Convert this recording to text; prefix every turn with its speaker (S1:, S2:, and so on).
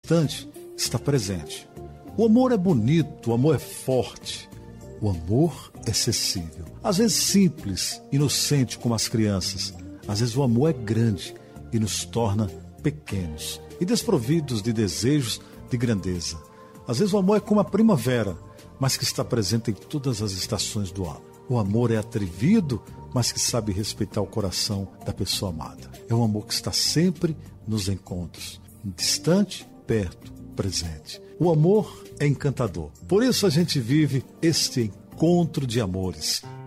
S1: distante, está presente. O amor é bonito, o amor é forte. O amor é acessível. Às vezes simples, inocente como as crianças. Às vezes o amor é grande e nos torna pequenos e desprovidos de desejos de grandeza. Às vezes o amor é como a primavera, mas que está presente em todas as estações do ano. O amor é atrevido, mas que sabe respeitar o coração da pessoa amada. É um amor que está sempre nos encontros, distante, perto, presente. O amor é encantador. Por isso a gente vive este encontro de amores.